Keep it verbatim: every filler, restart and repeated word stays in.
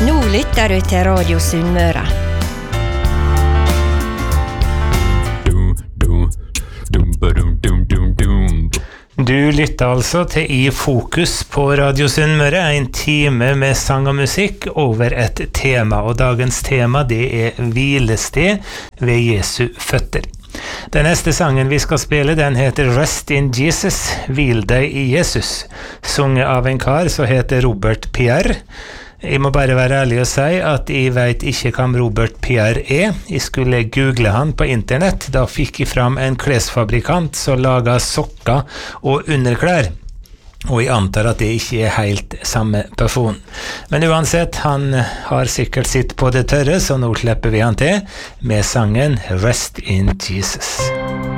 Nå lytter du til Radio Sunnmøre. Du lytter altså til I Fokus på Radio Sunnmøre, en time med sang og musikk over et tema, og dagens tema det er hvilested ved Jesu føtter. Den neste sangen vi skal spille, den heter Rest in Jesus, hvil deg i Jesus, sunget av en kar som heter Robert Pierre. Jeg må bare være ærlig og si at jeg vet ikke hvem Robert Pierre er. Jeg skulle google han på internett, da fikk jeg fram en klesfabrikant som lager sokker og underklær. Og jeg antar at det ikke er helt samme person. Men uansett, han har sikkert sitt på det tørre, så nå slipper vi han til med sangen Rest in Jesus.